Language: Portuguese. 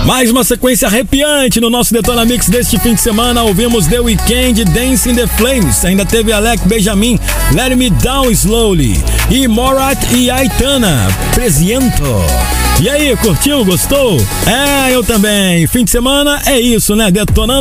Mais uma sequência arrepiante no nosso Detona Mix deste fim de semana. Ouvimos The Weeknd, Dance in the Flames. Ainda teve Alec Benjamin, Let Me Down Slowly. E Morat e Aitana, Presiento. E aí, curtiu? Gostou? É, eu também. Fim de semana é isso, né? Detonando